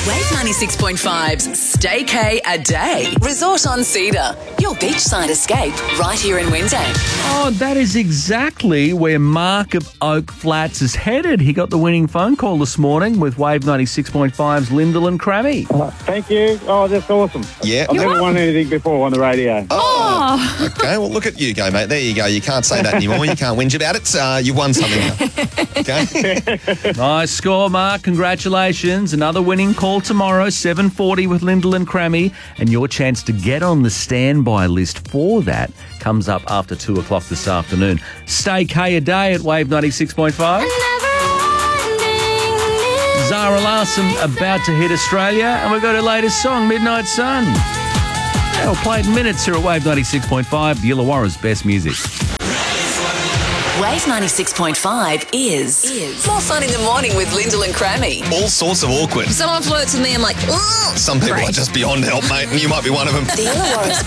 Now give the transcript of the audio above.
Wave 96.5's Stay K a Day. Resort on Cedar. Your beachside escape right here in Windang. Oh, that is exactly where Mark of Oak Flats is headed. He got the winning phone call this morning with Wave 96.5's Lyndall and Crammy. Thank you. Oh, that's awesome. Yeah. I've never won anything before on the radio. Oh. Okay, well, look at you go, mate. There you go. You can't say that anymore. You can't whinge about it. You won something now. Okay? Nice score, Mark. Congratulations. Another winning call tomorrow, 7:40 with Lyndall and Crammy. And your chance to get on the standby list for that comes up after 2 o'clock this afternoon. Stay K a Day at Wave 96.5. Zara Larsson about to hit Australia, and we've got her latest song, Midnight Sun. Yeah, we'll play it in minutes here at Wave 96.5, Illawarra's best music. Wave 96.5 is more fun in the morning with Lyndall and Crammy. All sorts of awkward. Someone flirts with me, I'm like, ugh. Some people are just beyond help, mate, and you might be one of them. The Illawarra's